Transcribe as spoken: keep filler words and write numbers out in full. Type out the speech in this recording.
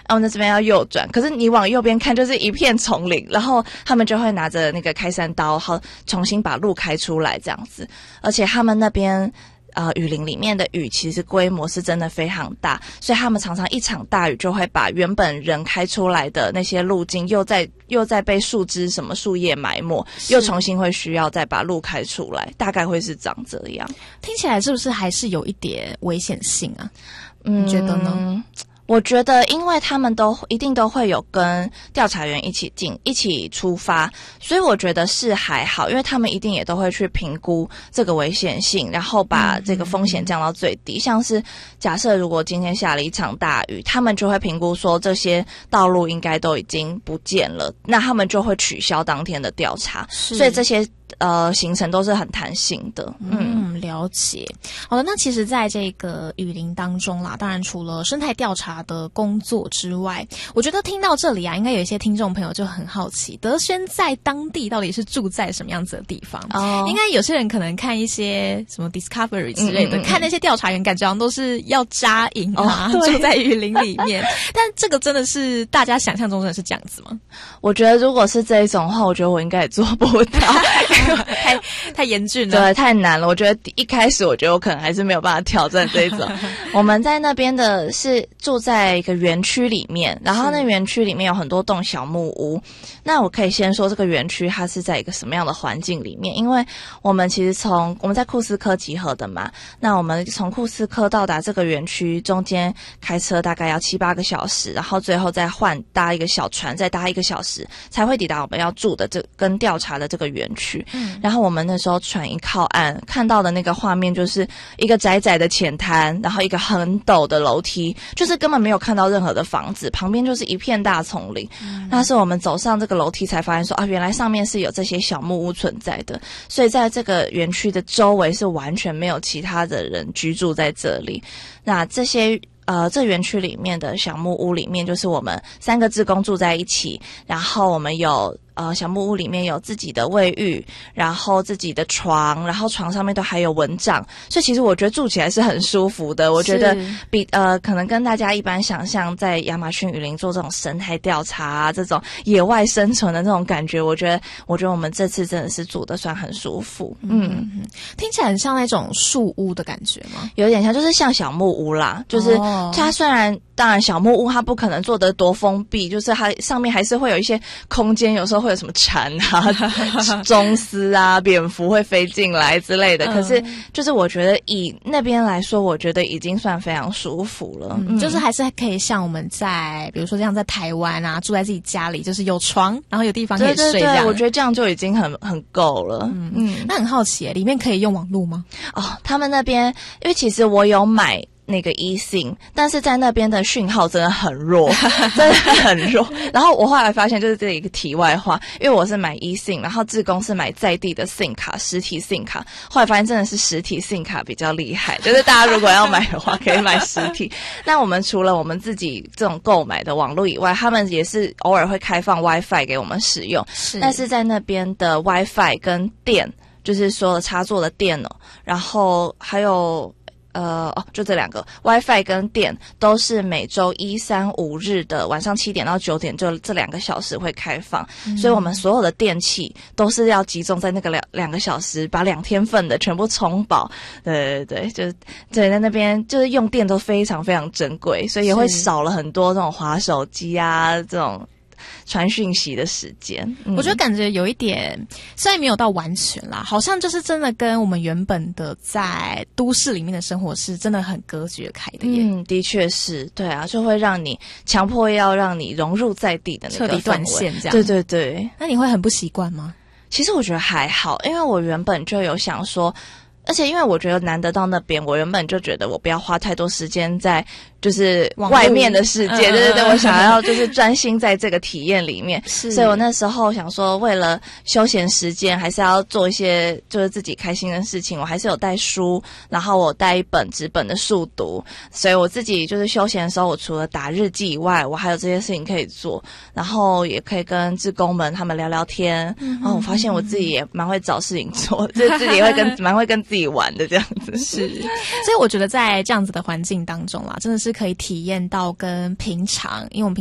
哦，那这边要右转，可是你往右边看就是一片丛林，然后他们就会拿着那个开山刀，好重新把路开出来这样子。而且他们那边呃雨林里面的雨其实规模是真的非常大，所以他们常常一场大雨就会把原本人开出来的那些路径又在又在被树枝什么树叶埋没，又重新会需要再把路开出来，大概会是长这样。 听起来是不是还是有一点危险性啊？嗯，你觉得呢？ 我觉得因为他们都一定都会有跟调查员一起进一起出发，所以我觉得是还好，因为他们一定也都会去评估这个危险性，然后把这个风险降到最低。嗯、像是假设如果今天下了一场大雨，他们就会评估说这些道路应该都已经不见了，那他们就会取消当天的调查，所以这些呃行程都是很弹性的。 嗯，嗯了解。好的，那其实在这个雨林当中啦，当然除了生态调查的工作之外，我觉得听到这里啊，应该有一些听众朋友就很好奇，德轩在当地到底是住在什么样子的地方？哦，应该有些人可能看一些什么 Discovery 之类的，嗯嗯嗯看那些调查员，感觉好像都是要扎营啊，哦、住在雨林里面。但这个真的是大家想象中真的是这样子吗？ 我觉得如果是这一种的话，我觉得我应该也做不到， 太太严峻了， 对，太难了。我觉得一开始我觉得我可能还是没有办法挑战这一种。我们在那边的是住在一个园区里面，然后那园区里面有很多栋小木屋。那我可以先说这个园区它是在一个什么样的环境里面，因为我们其实从我们在库斯科集合的嘛，那我们从库斯科到达这个园区中间开车大概要七八个小时，然后最后再换搭一个小船，再搭一个小时才会抵达我们要住的这跟调查的这个园区。嗯，然后我们那时候船一靠岸，看到的那个画面就是一个窄窄的浅滩，然后一个很陡的楼梯，就是根本没有看到任何的房子，旁边就是一片大丛林。嗯、那是我们走上这个楼梯才发现说啊，原来上面是有这些小木屋存在的，所以在这个园区的周围是完全没有其他的人居住在这里。那这些呃，这园区里面的小木屋里面，就是我们三个志工住在一起，然后我们有呃小木屋里面有自己的卫浴，然后自己的床，然后床上面都还有蚊帐，所以其实我觉得住起来是很舒服的。我觉得比呃可能跟大家一般想象在亚马逊雨林做这种生态调查啊，这种野外生存的这种感觉，我觉得我觉得我们这次真的是住的算很舒服。嗯， 嗯听起来很像那种树屋的感觉吗？ 有点像，就是像小木屋啦，就是它虽然当然小木屋它不可能做得多封闭，就是它上面还是会有一些空间，有时候会有什么蝉啊、螽斯啊、蝙蝠会飞进来之类的。可是就是我觉得以那边来说，我觉得已经算非常舒服了。 嗯，就是还是可以像我们在比如说像在台湾啊，住在自己家里，就是有床，然后有地方可以睡这样。 对对对，我觉得这样就已经很很够了。 嗯嗯，那很好奇，里面可以用网络吗？ 哦，他们那边因为其实我有买那个 eSIM， 但是在那边的讯号真的很弱，真的很弱。然后我后来发现，就是这一个题外话，因为我是买 eSIM， 然后志工是买在地的 SIM 卡，实体 SIM 卡。后来发现真的是实体 SIM 卡比较厉害，就是大家如果要买的话，可以买实体。那我们除了我们自己这种购买的网络以外，他们也是偶尔会开放 WiFi 给我们使用。是，但是在那边的 WiFi 跟电，就是说的插座的电哦，然后还有。呃哦，就这两个 WiFi 跟电都是每周一、三、五日的晚上七点到九点，就这两个小时会开放，嗯、所以我们所有的电器都是要集中在那个两两个小时，把两天份的全部充饱。对对对，就是对，在那边就是用电都非常非常珍贵，所以也会少了很多这种滑手机啊这种。传讯息的时间、嗯、 我觉得感觉有一点虽然没有到完全啦，好像就是真的跟我们原本的在都市里面的生活是真的很隔绝开的耶。 嗯，的确是，对啊，就会让你强迫要让你融入在地的那个彻底断线这样。 对对对。 那你会很不习惯吗？ 其实我觉得还好，因为我原本就有想说，而且因为我觉得难得到那边，我原本就觉得我不要花太多时间在就是外面的世界，对对对，我想要就是专心在这个体验里面。所以我那时候想说，为了休闲时间，还是要做一些就是自己开心的事情。我还是有带书，然后我带一本纸本的速读，所以我自己就是休闲的时候，我除了打日记以外，我还有这些事情可以做，然后也可以跟志工们他们聊聊天。嗯、然后我发现我自己也蛮会找事情做，就是自己也会跟蛮会跟自己玩的这样子。 是，所以我觉得在这样子的环境当中啦，真的是可以体验到跟平常，因为我们